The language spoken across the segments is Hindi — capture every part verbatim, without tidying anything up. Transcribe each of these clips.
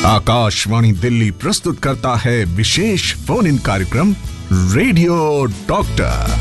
आकाशवाणी दिल्ली प्रस्तुत करता है विशेष फोन इन कार्यक्रम रेडियो डॉक्टर।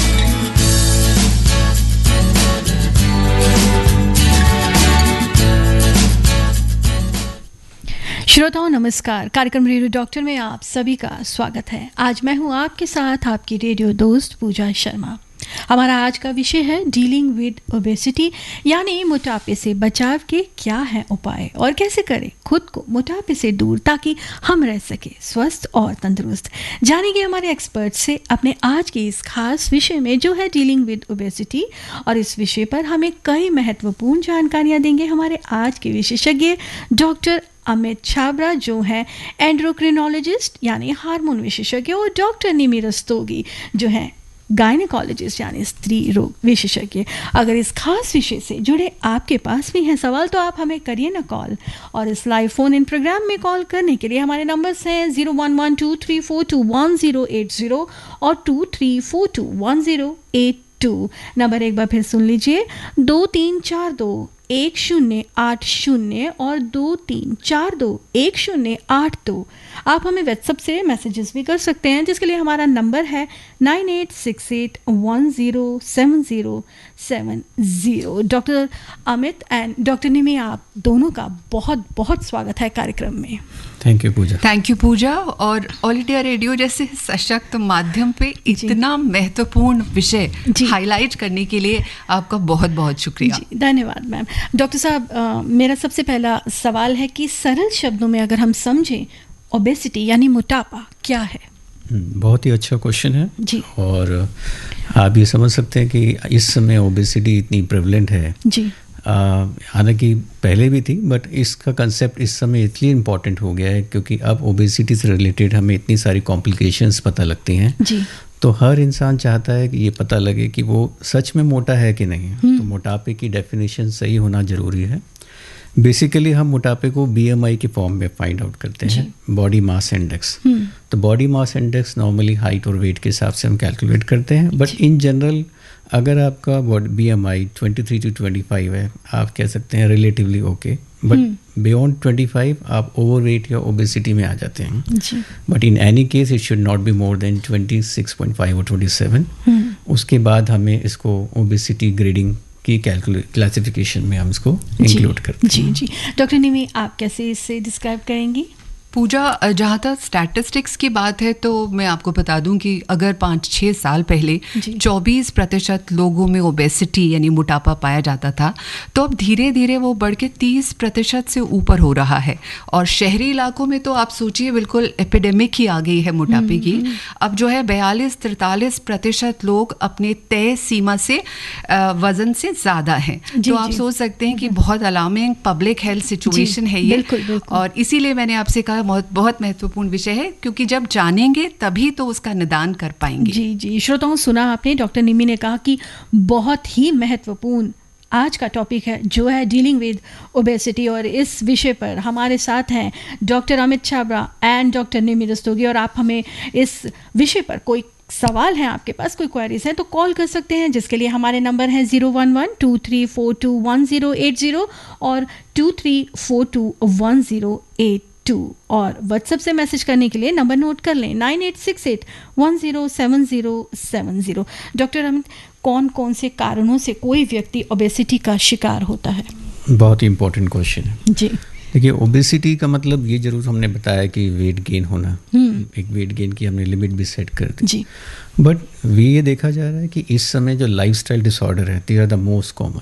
श्रोताओं नमस्कार, कार्यक्रम रेडियो डॉक्टर में आप सभी का स्वागत है। आज मैं हूं आपके साथ आपकी रेडियो दोस्त पूजा शर्मा। हमारा आज का विषय है डीलिंग विद ओबेसिटी, यानी मोटापे से बचाव के क्या है उपाय और कैसे करें खुद को मोटापे से दूर ताकि हम रह सके स्वस्थ और तंदुरुस्त। जानेंगे हमारे एक्सपर्ट से अपने आज के इस खास विषय में जो है डीलिंग विद ओबेसिटी, और इस विषय पर हमें कई महत्वपूर्ण जानकारियां देंगे हमारे आज के विशेषज्ञ डॉक्टर अमित छाबड़ा, जो है एंड्रोक्रिनोलॉजिस्ट यानी हार्मोन विशेषज्ञ, और डॉक्टर निमि रस्तोगी जो है गायनेकोलॉजिस्ट यानी स्त्री रोग विशेषज्ञ। अगर इस खास विषय से जुड़े आपके पास भी हैं सवाल तो आप हमें करिए ना कॉल, और इस लाइव फोन इन प्रोग्राम में कॉल करने के लिए हमारे नंबर्स हैं zero one one two three four to one zero eight zero और to three four to one zero eight to. Number एक बार फिर सुन लीजिए, दो तीन चार दो एक शून्य आठ शून्य और दो तीन चार दो एक शून्य आठ दो। आप हमें व्हाट्सएप से मैसेजेस भी कर सकते हैं, जिसके लिए हमारा नंबर है nine eight six eight one zero seven zero seven zero. Doctor Amit and doctor Nimi, आप दोनों का बहुत बहुत स्वागत है कार्यक्रम में। Thank you Puja. Thank you पूजा। और ऑल इंडिया रेडियो जैसे सशक्त माध्यम पे इतना महत्वपूर्ण विषय हाईलाइट करने के लिए आपका बहुत बहुत शुक्रिया। धन्यवाद मैम। डॉक्टर साहब, मेरा सबसे पहला सवाल है कि सरल शब्दों में अगर हम समझें ओबेसिटी यानी मोटापा क्या है? बहुत ही अच्छा क्वेश्चन है जी। और आप ये समझ सकते हैं कि इस समय ओबेसिटी इतनी प्रेवलेंट है जी। हालांकि पहले भी थी, बट इसका कंसेप्ट इस समय इसलिए इम्पॉर्टेंट हो गया है क्योंकि अब ओबेसिटी से रिलेटेड हमें इतनी सारी कॉम्प्लिकेशंस पता लगती हैं जी। तो हर इंसान चाहता है कि ये पता लगे कि वो सच में मोटा है कि नहीं। तो मोटापे की डेफिनेशन सही होना ज़रूरी है। बेसिकली हम मोटापे को बीएमआई के फॉर्म में फाइंड आउट करते हैं, बॉडी मास इंडेक्स। तो body mass index normally height और वेट के हिसाब से हम कैलकुलेट करते हैं, बट इन जनरल अगर आपका BMI twenty three to twenty five है, आप कह सकते हैं relatively okay, but beyond twenty five आप ओवरवेट या ओबेसिटी में आ जाते हैं। But in any case it should not be more than twenty six point five और ट्वेंटी सेवन। उसके बाद हमें इसको ओबेसिटी ग्रेडिंग की कैलकुलेट क्लासिफिकेशन में हम इसको इंक्लूड करते हैं। जी जी। डॉक्टर निमि, आप कैसे इसे डिस्क्राइब करेंगी? पूजा, जहाँ तक स्टैटिस्टिक्स की बात है तो मैं आपको बता दूं कि अगर पाँच छः साल पहले चौबीस प्रतिशत लोगों में ओबेसिटी यानी मोटापा पाया जाता था, तो अब धीरे धीरे वो बढ़ के तीस प्रतिशत से ऊपर हो रहा है। और शहरी इलाकों में तो आप सोचिए बिल्कुल एपिडेमिक ही आ गई है मोटापे की। अब जो है बयालीस तिरतालीस प्रतिशत लोग अपने तय सीमा से वजन से ज़्यादा हैं। तो आप सोच सकते हैं कि बहुत अलार्मिंग पब्लिक हेल्थ सिचुएशन है ये। बिल्कुल, बिल्कुल। और इसीलिए मैंने आपसे कहा बहुत बहुत महत्वपूर्ण विषय है, क्योंकि जब जानेंगे तभी तो उसका निदान कर पाएंगे। जी जी। श्रोताओं, सुना आपने, डॉक्टर निमि ने कहा कि बहुत ही महत्वपूर्ण आज का टॉपिक है जो है डीलिंग विद ओबेसिटी, और इस विषय पर हमारे साथ हैं doctor Amit Chhabra and doctor Nimi Rastogi. और आप हमें इस विषय पर कोई सवाल हैं, आपके पास कोई क्वेरीज हैं तो कॉल कर सकते हैं, जिसके लिए हमारे नंबर हैं zero one one two three four to one zero eight zero और to three four to one zero eight to. और व्हाट्सएप से मैसेज करने के लिए नंबर नोट कर लें nine eight six eight one zero seven zero seven zero. Doctor Amit, कौन कौन से कारणों से कोई व्यक्ति ओबेसिटी का शिकार होता है? बहुत ही इंपॉर्टेंट क्वेश्चन है जी। देखिए, ओबेसिटी का मतलब ये जरूर हमने बताया कि वेट गेन होना, एक वेट गेन की हमने लिमिट भी सेट कर दी जी। बट ये देखा जा रहा है कि इस समय जो लाइफस्टाइल डिसऑर्डर है they are the most common.